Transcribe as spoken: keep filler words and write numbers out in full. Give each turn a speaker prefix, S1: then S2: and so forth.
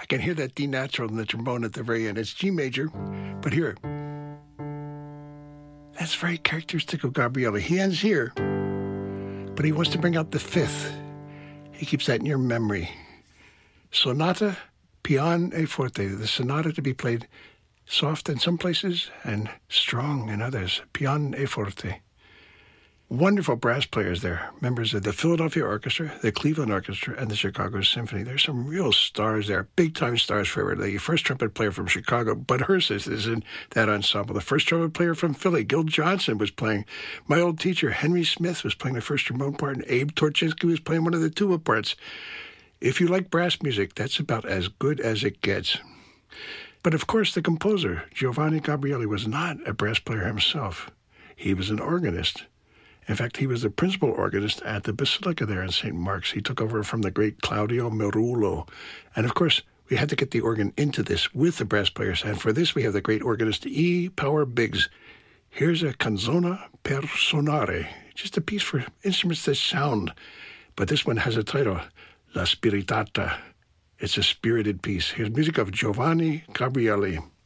S1: can hear that D natural in the trombone at the very end. It's G major, but here, that's very characteristic of Gabrieli. He ends here, but he wants to bring out the fifth. He keeps that in your memory. Sonata piano forte, the sonata to be played soft in some places and strong in others. Piano forte. Wonderful brass players there, members of the Philadelphia Orchestra, the Cleveland Orchestra, and the Chicago Symphony. There's some real stars there, big-time stars forever. The first trumpet player from Chicago, Bud Hurst, is in that ensemble. The first trumpet player from Philly, Gil Johnson, was playing. My old teacher, Henry Smith, was playing the first trombone part, and Abe Torchinsky was playing one of the tuba parts. If you like brass music, that's about as good as it gets. But of course, the composer, Giovanni Gabrieli, was not a brass player himself. He was an organist. In fact, he was the principal organist at the Basilica there in Saint Mark's. He took over from the great Claudio Merulo. And of course, we had to get the organ into this with the brass players. And for this, we have the great organist E. Power Biggs. Here's a canzona per sonare, just a piece for instruments that sound. But this one has a title, La Spiritata. It's a spirited piece. Here's music of Giovanni Gabrieli.